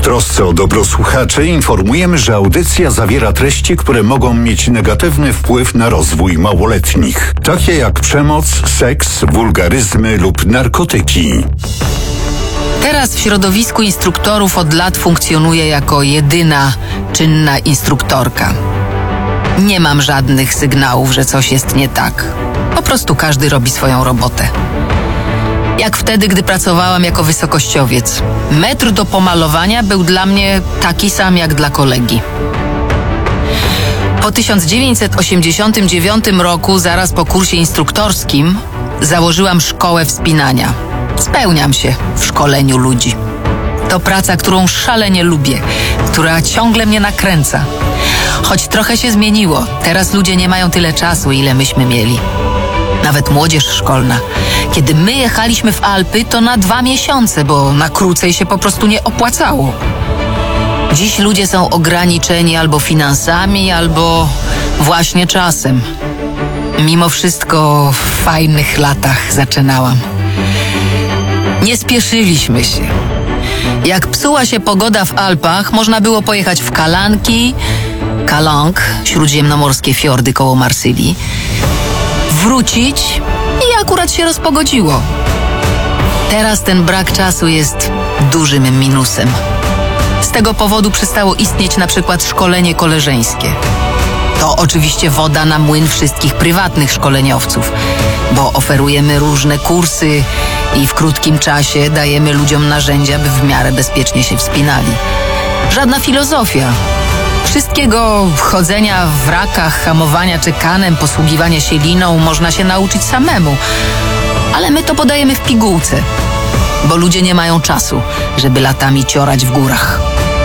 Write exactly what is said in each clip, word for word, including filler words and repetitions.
trosce o dobro słuchaczy informujemy, że audycja zawiera treści, które mogą mieć negatywny wpływ na rozwój małoletnich, takie jak przemoc, seks, wulgaryzmy lub narkotyki. Teraz w środowisku instruktorów od lat funkcjonuję jako jedyna czynna instruktorka. Nie mam żadnych sygnałów, że coś jest nie tak. Po prostu każdy robi swoją robotę. Jak wtedy, gdy pracowałam jako wysokościowiec. Metr do pomalowania był dla mnie taki sam jak dla kolegi. Po tysiąc dziewięćset osiemdziesiątym dziewiątym roku, zaraz po kursie instruktorskim, założyłam szkołę wspinania. Spełniam się w szkoleniu ludzi. To praca, którą szalenie lubię, która ciągle mnie nakręca. Choć trochę się zmieniło. Teraz ludzie nie mają tyle czasu, ile myśmy mieli. Nawet młodzież szkolna. Kiedy my jechaliśmy w Alpy, to na dwa miesiące, bo na krócej się po prostu nie opłacało. Dziś ludzie są ograniczeni albo finansami, albo właśnie czasem. Mimo wszystko w fajnych latach zaczynałam. Nie spieszyliśmy się. Jak psuła się pogoda w Alpach, można było pojechać w Kalanki, Calanque, śródziemnomorskie fiordy koło Marsylii, wrócić i akurat się rozpogodziło. Teraz ten brak czasu jest dużym minusem. Z tego powodu przestało istnieć na przykład szkolenie koleżeńskie. To oczywiście woda na młyn wszystkich prywatnych szkoleniowców, bo oferujemy różne kursy i w krótkim czasie dajemy ludziom narzędzia, by w miarę bezpiecznie się wspinali. Żadna filozofia. Wszystkiego chodzenia w wrakach, hamowania czekanem, posługiwania się liną można się nauczyć samemu. Ale my to podajemy w pigułce, bo ludzie nie mają czasu, żeby latami ciorać w górach.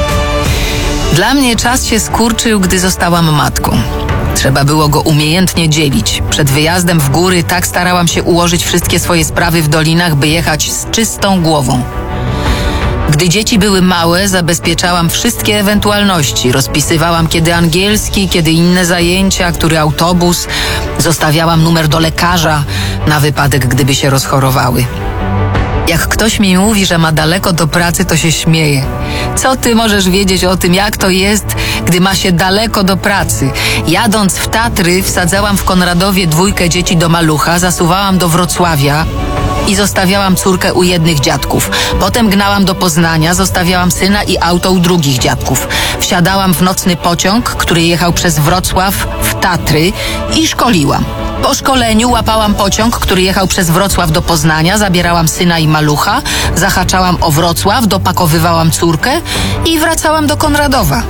Dla mnie czas się skurczył, gdy zostałam matką. Trzeba było go umiejętnie dzielić. Przed wyjazdem w góry tak starałam się ułożyć wszystkie swoje sprawy w dolinach, by jechać z czystą głową. Gdy dzieci były małe, zabezpieczałam wszystkie ewentualności. Rozpisywałam kiedy angielski, kiedy inne zajęcia, który autobus. Zostawiałam numer do lekarza na wypadek, gdyby się rozchorowały. Jak ktoś mi mówi, że ma daleko do pracy, to się śmieje. Co ty możesz wiedzieć o tym, jak to jest, gdy ma się daleko do pracy? Jadąc w Tatry, wsadzałam w Konradowie dwójkę dzieci do malucha, zasuwałam do Wrocławia i zostawiałam córkę u jednych dziadków. Potem gnałam do Poznania, zostawiałam syna i auto u drugich dziadków. Wsiadałam w nocny pociąg, który jechał przez Wrocław w Tatry i szkoliłam. Po szkoleniu łapałam pociąg, który jechał przez Wrocław do Poznania, zabierałam syna i malucha, zahaczałam o Wrocław, dopakowywałam córkę i wracałam do Konradowa.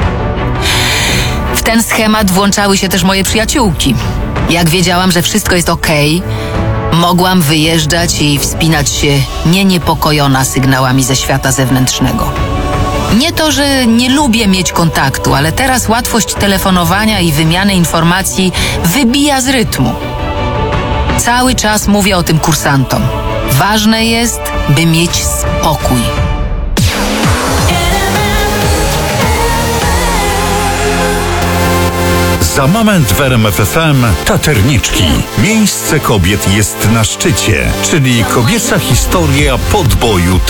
W ten schemat włączały się też moje przyjaciółki. Jak wiedziałam, że wszystko jest okej, mogłam wyjeżdżać i wspinać się nieniepokojona sygnałami ze świata zewnętrznego. Nie to, że nie lubię mieć kontaktu, ale teraz łatwość telefonowania i wymiany informacji wybija z rytmu. Cały czas mówię o tym kursantom. Ważne jest, by mieć spokój. Za moment w R M F F M Taterniczki. Miejsce kobiet jest na szczycie, czyli kobieca historia podboju